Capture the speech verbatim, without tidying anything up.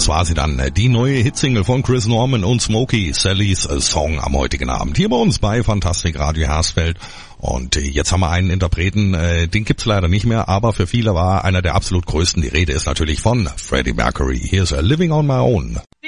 Das war sie dann, die neue Hitsingle von Chris Norman und Smokey, Sallys Song am heutigen Abend. Hier bei uns bei Fantastik Radio Hersfeld. Und jetzt haben wir einen Interpreten, äh, den gibt's leider nicht mehr, aber für viele war einer der absolut größten. Die Rede ist natürlich von Freddie Mercury. Hier ist Living on My Own.